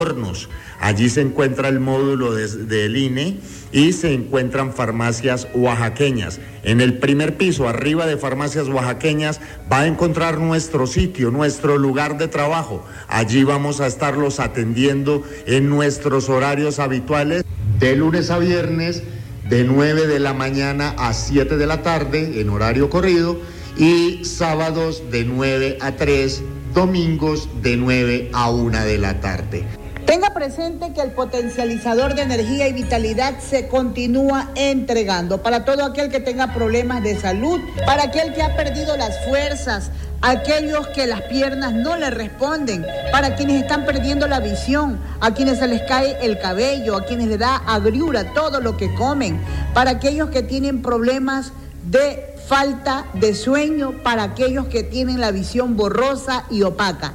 Hornos. Allí se encuentra el módulo del INE y se encuentran farmacias oaxaqueñas. En el primer piso, arriba de farmacias oaxaqueñas, va a encontrar nuestro sitio, nuestro lugar de trabajo. Allí vamos a estarlos atendiendo en nuestros horarios habituales, de lunes a viernes, de 9 de la mañana a 7 de la tarde, en horario corrido, y sábados de 9 a 3, domingos de 9 a 1 de la tarde. Tenga presente que el potencializador de energía y vitalidad se continúa entregando para todo aquel que tenga problemas de salud, para aquel que ha perdido las fuerzas, aquellos que las piernas no le responden, para quienes están perdiendo la visión, a quienes se les cae el cabello, a quienes les da agriura todo lo que comen, para aquellos que tienen problemas de falta de sueño, para aquellos que tienen la visión borrosa y opaca.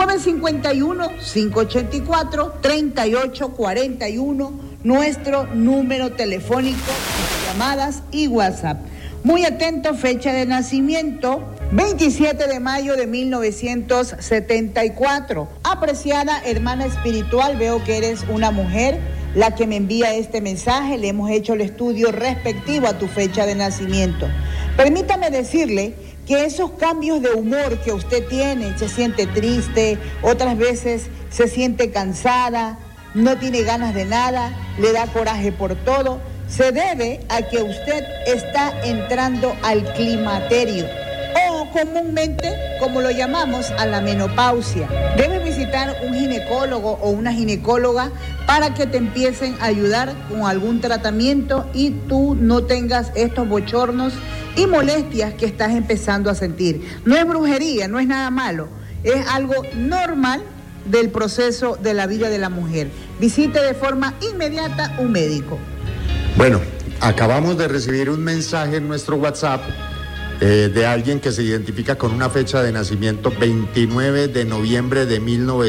951-584-3841, nuestro número telefónico, llamadas y WhatsApp. Muy atento, fecha de nacimiento, 27 de mayo de 1974. Apreciada hermana espiritual, veo que eres una mujer la que me envía este mensaje. Le hemos hecho el estudio respectivo a tu fecha de nacimiento. Permítame decirle que esos cambios de humor que usted tiene, se siente triste, otras veces se siente cansada, no tiene ganas de nada, le da coraje por todo, se debe a que usted está entrando al climaterio, o comúnmente, como lo llamamos, a la menopausia. Debes visitar un ginecólogo o una ginecóloga para que te empiecen a ayudar con algún tratamiento y tú no tengas estos bochornos y molestias que estás empezando a sentir. No es brujería, no es nada malo, es algo normal del proceso de la vida de la mujer. Visite de forma inmediata un médico. Bueno, acabamos de recibir un mensaje en nuestro WhatsApp de alguien que se identifica con una fecha de nacimiento 29 de noviembre de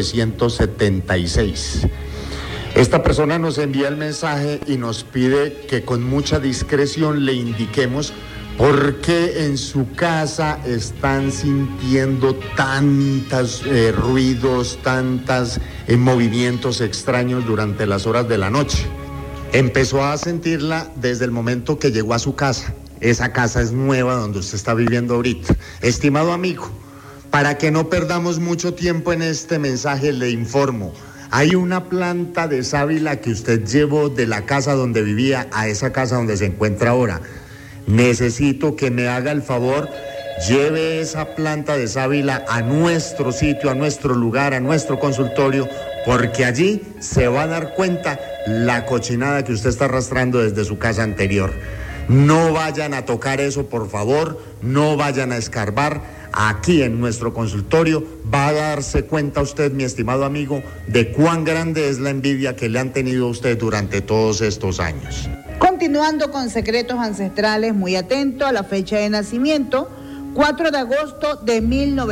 1976. Esta persona nos envía el mensaje y nos pide que con mucha discreción le indiquemos por qué en su casa están sintiendo tantos ruidos, tantos movimientos extraños durante las horas de la noche. Empezó a sentirla desde el momento que llegó a su casa. Esa casa es nueva donde usted está viviendo ahorita. Estimado amigo, para que no perdamos mucho tiempo en este mensaje, le informo. Hay una planta de sábila que usted llevó de la casa donde vivía a esa casa donde se encuentra ahora. Necesito que me haga el favor, lleve esa planta de sábila a nuestro sitio, a nuestro lugar, a nuestro consultorio, porque allí se va a dar cuenta la cochinada que usted está arrastrando desde su casa anterior. No vayan a tocar eso, por favor, no vayan a escarbar. Aquí en nuestro consultorio va a darse cuenta usted, mi estimado amigo, de cuán grande es la envidia que le han tenido a usted durante todos estos años. Continuando con secretos ancestrales, muy atento a la fecha de nacimiento, 4 de agosto de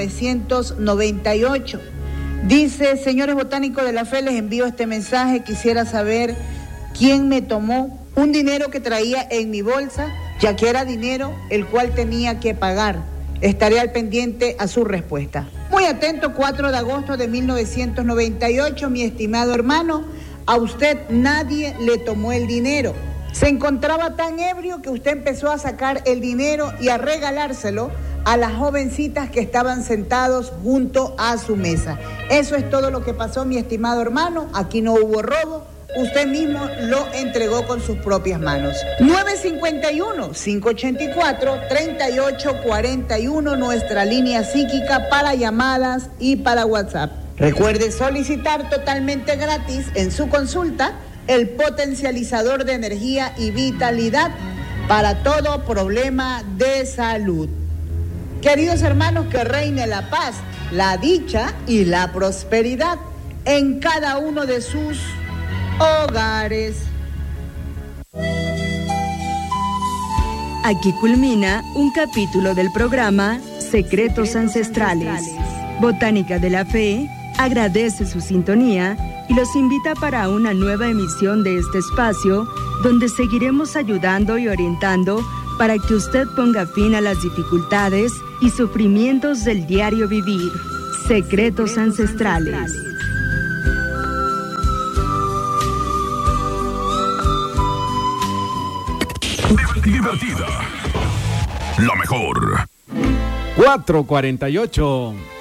1998. Dice, señores botánicos de la fe, les envío este mensaje, quisiera saber quién me tomó un dinero que traía en mi bolsa, ya que era dinero el cual tenía que pagar. Estaré al pendiente a su respuesta. Muy atento, 4 de agosto de 1998, mi estimado hermano, a usted nadie le tomó el dinero. Se encontraba tan ebrio que usted empezó a sacar el dinero y a regalárselo a las jovencitas que estaban sentados junto a su mesa. Eso es todo lo que pasó, mi estimado hermano. Aquí no hubo robo. Usted mismo lo entregó con sus propias manos. 951-584-3841, nuestra línea psíquica para llamadas y para WhatsApp. Recuerde solicitar totalmente gratis en su consulta el potencializador de energía y vitalidad para todo problema de salud. Queridos hermanos, que reine la paz, la dicha y la prosperidad en cada uno de sus hogares. Aquí culmina un capítulo del programa Secretos Ancestrales. Botánica de la Fe agradece su sintonía y los invita para una nueva emisión de este espacio donde seguiremos ayudando y orientando para que usted ponga fin a las dificultades y sufrimientos del diario vivir. Secretos Ancestrales. divertida. La mejor. 4:48.